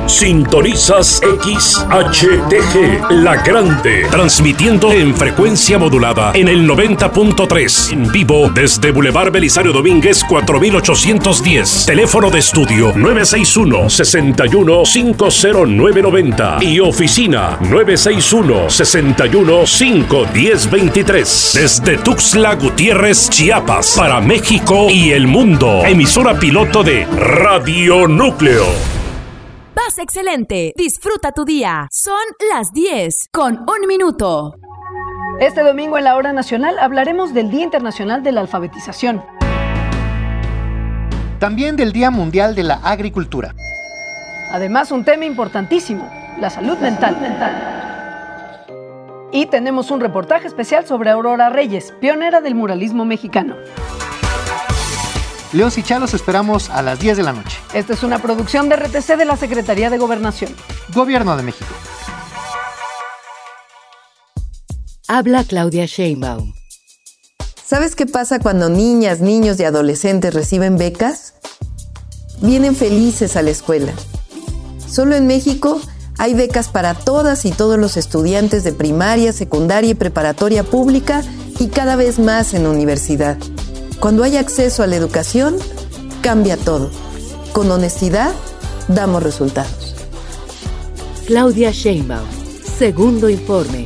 Sintonizas XHTG, La Grande, transmitiendo en frecuencia modulada en el 90.3, en vivo desde Boulevard Belisario Domínguez 4810. Teléfono de estudio 961-61-50990 y oficina 961-61-51023. Desde Tuxtla Gutiérrez, Chiapas, para México y el mundo. Emisora piloto de Radio Núcleo. Vas excelente. Disfruta tu día. Son las 10:01. Este domingo en la Hora Nacional hablaremos del Día Internacional de la Alfabetización. También del Día Mundial de la Agricultura. Además, un tema importantísimo, la salud mental. Y tenemos un reportaje especial sobre Aurora Reyes, pionera del muralismo mexicano. León y Chá los esperamos a las 10 de la noche. Esta es una producción de RTC de la Secretaría de Gobernación. Gobierno de México. Habla Claudia Sheinbaum. ¿Sabes qué pasa cuando niñas, niños y adolescentes reciben becas? Vienen felices a la escuela. Solo en México hay becas para todas y todos los estudiantes de primaria, secundaria y preparatoria pública y cada vez más en universidad. Cuando hay acceso a la educación, cambia todo. Con honestidad, damos resultados. Claudia Sheinbaum, segundo informe.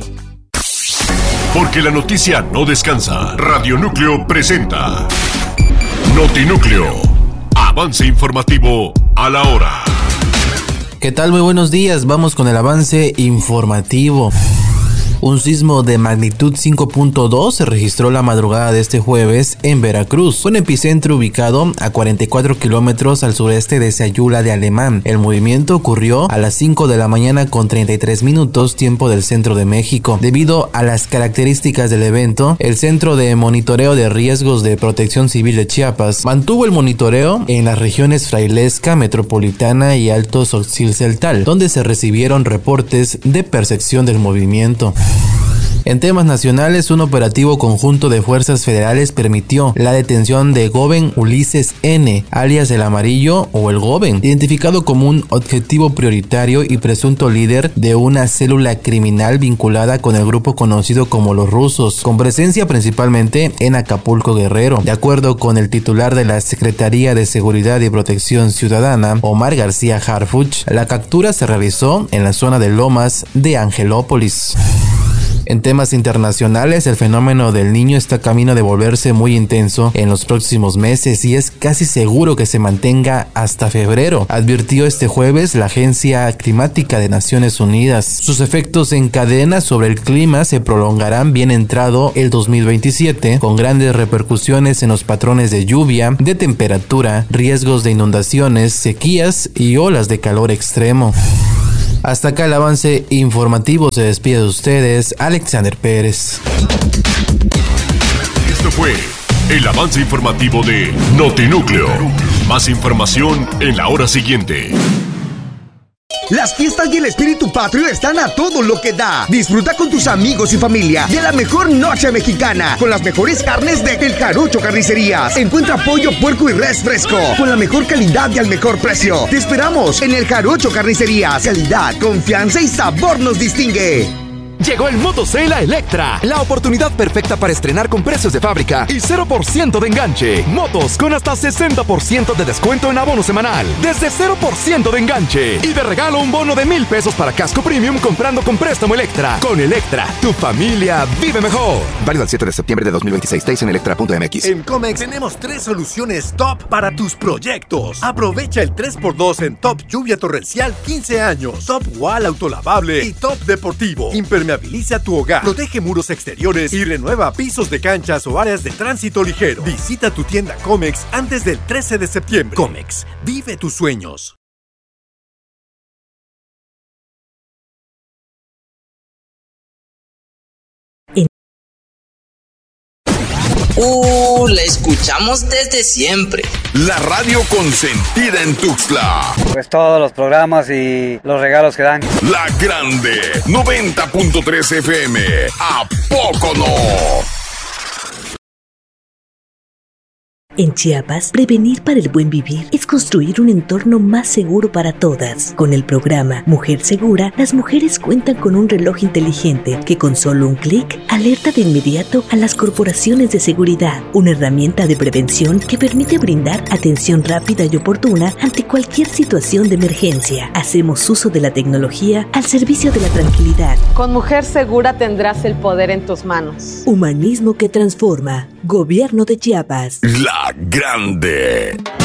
Porque la noticia no descansa. Radio Núcleo presenta Notinúcleo. Avance informativo a la hora. ¿Qué tal? Muy buenos días. Vamos con el avance informativo. Un sismo de magnitud 5.2 se registró la madrugada de este jueves en Veracruz, un epicentro ubicado a 44 kilómetros al sureste de Sayula de Alemán. El movimiento ocurrió a las 5 de la mañana con 33 minutos, tiempo del centro de México. Debido a las características del evento, el Centro de Monitoreo de Riesgos de Protección Civil de Chiapas mantuvo el monitoreo en las regiones Frailesca, Metropolitana y Alto Xochilceltal, donde se recibieron reportes de percepción del movimiento. En temas nacionales, un operativo conjunto de fuerzas federales permitió la detención de Goben Ulises N., alias El Amarillo o El Goben, identificado como un objetivo prioritario y presunto líder de una célula criminal vinculada con el grupo conocido como Los Rusos, con presencia principalmente en Acapulco, Guerrero. De acuerdo con el titular de la Secretaría de Seguridad y Protección Ciudadana, Omar García Harfuch, la captura se realizó en la zona de Lomas de Angelópolis. En temas internacionales, el fenómeno del Niño está camino de volverse muy intenso en los próximos meses y es casi seguro que se mantenga hasta febrero, advirtió este jueves la Agencia Climática de Naciones Unidas. Sus efectos en cadena sobre el clima se prolongarán bien entrado el 2027, con grandes repercusiones en los patrones de lluvia, de temperatura, riesgos de inundaciones, sequías y olas de calor extremo. Hasta acá el avance informativo. Se despide de ustedes, Alexander Pérez. Esto fue el avance informativo de Notinúcleo. Más información en la hora siguiente. Las fiestas y el espíritu patrio están a todo lo que da. Disfruta con tus amigos y familia de la mejor noche mexicana con las mejores carnes de El Jarocho Carnicerías. Encuentra pollo, puerco y res fresco con la mejor calidad y al mejor precio. Te esperamos en El Jarocho Carnicerías. Calidad, confianza y sabor nos distingue. Llegó el Motosale a Electra, la oportunidad perfecta para estrenar con precios de fábrica y 0% de enganche. Motos con hasta 60% de descuento en abono semanal, desde 0% de enganche. Y de regalo un bono de $1,000 para casco premium comprando con préstamo Electra. Con Electra, tu familia vive mejor. Válido el 7 de septiembre de 2026. Detalles en electra.mx. En Comex tenemos 3 soluciones top para tus proyectos. Aprovecha el 3x2 en Top Lluvia Torrencial 15 años, Top Wall Autolavable y Top Deportivo. Impermeabiliza tu hogar, protege muros exteriores y renueva pisos de canchas o áreas de tránsito ligero. Visita tu tienda Comex antes del 13 de septiembre. Comex, vive tus sueños. La escuchamos desde siempre. La radio consentida en Tuxtla. Pues todos los programas y los regalos que dan. La Grande, 90.3 FM. ¿A poco no? En Chiapas, prevenir para el buen vivir es construir un entorno más seguro para todas. Con el programa Mujer Segura, las mujeres cuentan con un reloj inteligente que con solo un clic alerta de inmediato a las corporaciones de seguridad, una herramienta de prevención que permite brindar atención rápida y oportuna ante cualquier situación de emergencia. Hacemos uso de la tecnología al servicio de la tranquilidad. Con Mujer Segura tendrás el poder en tus manos. Humanismo que transforma. Gobierno de Chiapas. La Grande.